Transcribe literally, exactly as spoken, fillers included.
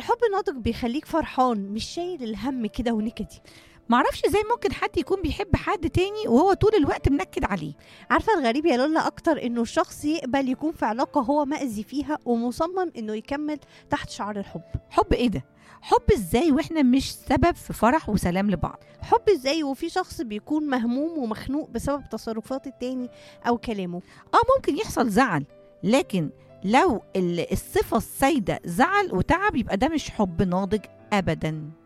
الحب الناضج بيخليك فرحان، مش شايل الهم كده ونكدي. معرفش ازاي ممكن حد يكون بيحب حد تاني وهو طول الوقت منكد عليه. عارفه الغريب يا لولا اكتر انه الشخص يقبل يكون في علاقه هو مأذي فيها ومصمم انه يكمل تحت شعار الحب. حب ايه ده؟ حب ازاي واحنا مش سبب في فرح وسلام لبعض؟ حب ازاي وفي شخص بيكون مهموم ومخنوق بسبب تصرفات التاني او كلامه؟ اه ممكن يحصل زعل، لكن لو ال- الصفة السائدة زعل وتعب يبقى ده مش حب ناضج ابدا.